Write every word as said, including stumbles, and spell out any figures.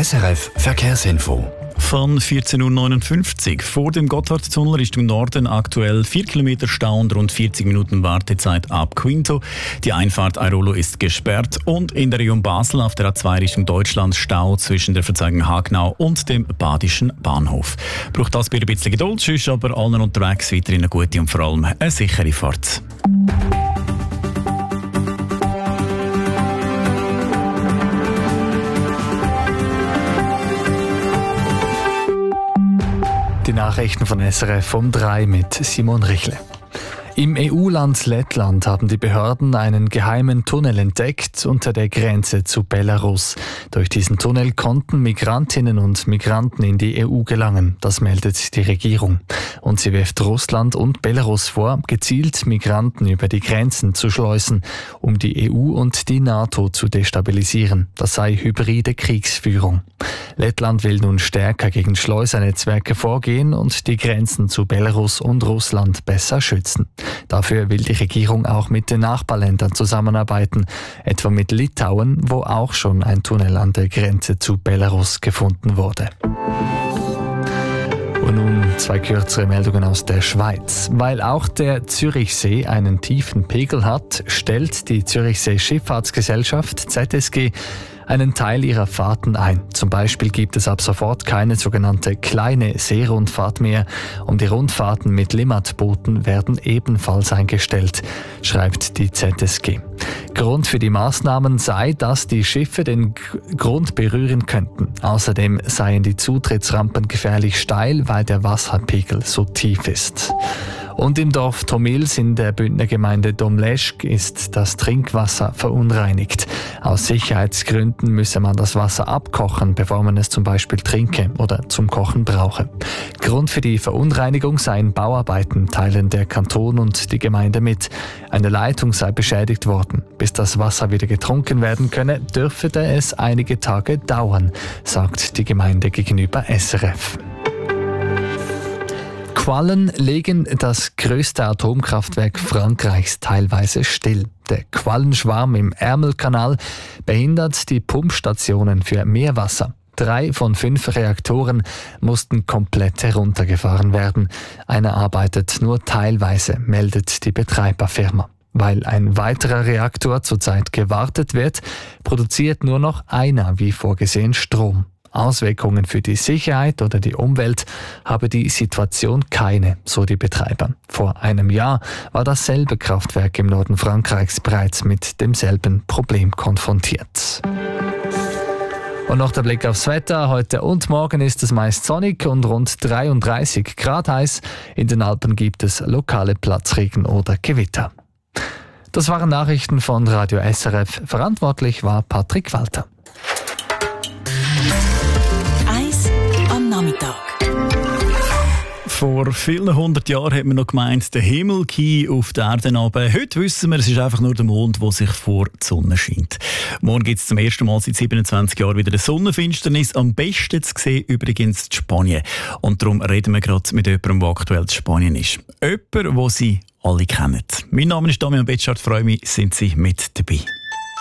S R F Verkehrsinfo. Von vierzehn Uhr neunundfünfzig vor dem Gotthardtunnel Richtung Norden aktuell vier Kilometer Stau und rund vierzig Minuten Wartezeit ab Quinto. Die Einfahrt Airolo ist gesperrt und in der Region Basel auf der A zwei Richtung Deutschland Stau zwischen der Verzweigung Hagenau und dem Badischen Bahnhof. Braucht das ein bisschen Geduld, sonst aber allen unterwegs weiterhin eine gute und vor allem eine sichere Fahrt. Die Nachrichten von S R F um drei mit Simon Richle. Im E U-Land Lettland haben die Behörden einen geheimen Tunnel entdeckt unter der Grenze zu Belarus. Durch diesen Tunnel konnten Migrantinnen und Migranten in die E U gelangen, das meldet die Regierung. Und sie wirft Russland und Belarus vor, gezielt Migranten über die Grenzen zu schleusen, um die E U und die NATO zu destabilisieren. Das sei hybride Kriegsführung. Lettland will nun stärker gegen Schleusernetzwerke vorgehen und die Grenzen zu Belarus und Russland besser schützen. Dafür will die Regierung auch mit den Nachbarländern zusammenarbeiten, etwa mit Litauen, wo auch schon ein Tunnel an der Grenze zu Belarus gefunden wurde. Und nun zwei kürzere Meldungen aus der Schweiz. Weil auch der Zürichsee einen tiefen Pegel hat, stellt die Zürichsee Schifffahrtsgesellschaft Z S G einen Teil ihrer Fahrten ein. Zum Beispiel gibt es ab sofort keine sogenannte kleine Seerundfahrt mehr und die Rundfahrten mit Limmatbooten werden ebenfalls eingestellt, schreibt die Z S G. Grund für die Maßnahmen sei, dass die Schiffe den Grund berühren könnten. Außerdem seien die Zutrittsrampen gefährlich steil, weil der Wasserpegel so tief ist. Und im Dorf Tomils in der Bündner Gemeinde Domleschg ist das Trinkwasser verunreinigt. Aus Sicherheitsgründen müsse man das Wasser abkochen, bevor man es zum Beispiel trinke oder zum Kochen brauche. Grund für die Verunreinigung seien Bauarbeiten, teilen der Kanton und die Gemeinde mit. Eine Leitung sei beschädigt worden. Bis das Wasser wieder getrunken werden könne, dürfte es einige Tage dauern, sagt die Gemeinde gegenüber S R F. Quallen legen das größte Atomkraftwerk Frankreichs teilweise still. Der Quallenschwarm im Ärmelkanal behindert die Pumpstationen für Meerwasser. Drei von fünf Reaktoren mussten komplett heruntergefahren werden. Einer arbeitet nur teilweise, meldet die Betreiberfirma. Weil ein weiterer Reaktor zurzeit gewartet wird, produziert nur noch einer wie vorgesehen Strom. Auswirkungen für die Sicherheit oder die Umwelt habe die Situation keine, so die Betreiber. Vor einem Jahr war dasselbe Kraftwerk im Norden Frankreichs bereits mit demselben Problem konfrontiert. Und noch der Blick aufs Wetter. Heute und morgen ist es meist sonnig und rund dreiunddreißig Grad heiß. In den Alpen gibt es lokale Platzregen oder Gewitter. Das waren Nachrichten von Radio S R F. Verantwortlich war Patrick Walter. Vor vielen hundert Jahren hat man noch gemeint, der Himmel gie auf der Erde runter. Heute wissen wir, es ist einfach nur der Mond, der sich vor die Sonne scheint. Morgen gibt es zum ersten Mal seit siebenundzwanzig Jahren wieder eine Sonnenfinsternis. Am besten zu sehen übrigens in Spanien. Und darum reden wir gerade mit jemandem, der aktuell in Spanien ist. Jemand, den Sie alle kennen. Mein Name ist Damian Betschart, freue mich, sind Sie mit dabei.